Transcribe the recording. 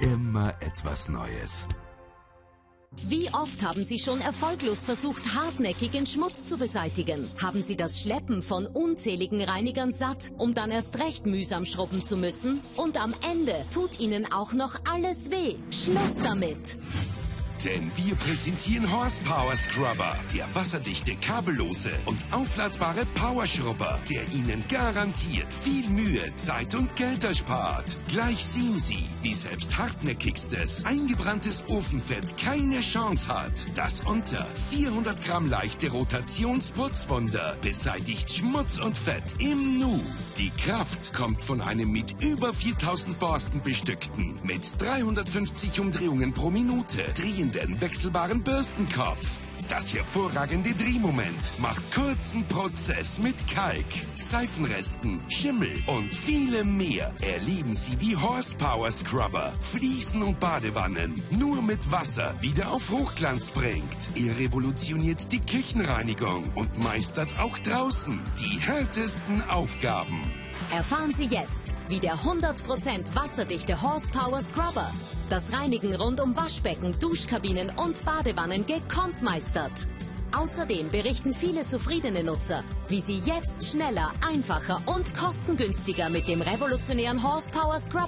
Immer etwas Neues. Wie oft haben Sie schon erfolglos versucht, hartnäckigen Schmutz zu beseitigen? Haben Sie das Schleppen von unzähligen Reinigern satt, um dann erst recht mühsam schrubben zu müssen? Und am Ende tut Ihnen auch noch alles weh. Schluss damit! Denn wir präsentieren Horsepower Scrubber, der wasserdichte, kabellose und aufladbare Powerschrubber, der Ihnen garantiert viel Mühe, Zeit und Geld erspart. Gleich sehen Sie, wie selbst hartnäckigstes, eingebranntes Ofenfett keine Chance hat. Das unter 400 Gramm leichte Rotationsputzwunder beseitigt Schmutz und Fett im Nu. Die Kraft kommt von einem mit über 4000 Borsten bestückten, mit 350 Umdrehungen pro Minute drehenden wechselbaren Bürstenkopf. Das hervorragende Drehmoment macht kurzen Prozess mit Kalk, Seifenresten, Schimmel und vielem mehr. Erleben Sie, wie Horsepower Scrubber Fliesen und Badewannen nur mit Wasser wieder auf Hochglanz bringt. Er revolutioniert die Küchenreinigung und meistert auch draußen die härtesten Aufgaben. Erfahren Sie jetzt, wie der 100% wasserdichte Horsepower Scrubber das Reinigen rund um Waschbecken, Duschkabinen und Badewannen gekonnt meistert. Außerdem berichten viele zufriedene Nutzer, wie sie jetzt schneller, einfacher und kostengünstiger mit dem revolutionären Horsepower Scrubber